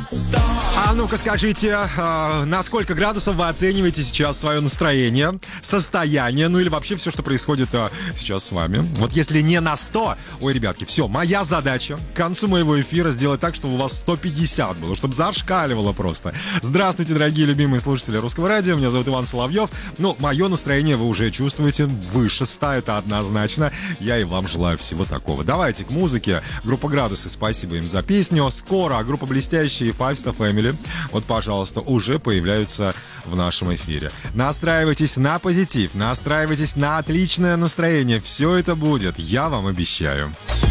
А ну-ка скажите, на сколько градусов вы оцениваете сейчас свое настроение, состояние, ну или вообще все, что происходит сейчас с вами? Вот если не на 100, ой, ребятки, все, моя задача к концу моего эфира сделать так, чтобы у вас 150 было, чтобы зашкаливало просто. Здравствуйте, дорогие любимые слушатели Русского радио, меня зовут Иван Соловьев. Ну, мое настроение вы уже чувствуете, выше 100, это однозначно. Я и вам желаю всего такого. Давайте к музыке. Группа «Градусы», спасибо им за песню. Скоро группа «Блестящие» и Five Star Family, вот, пожалуйста, уже появляются в нашем эфире. Настраивайтесь на позитив, настраивайтесь на отличное настроение. Все это будет, я вам обещаю.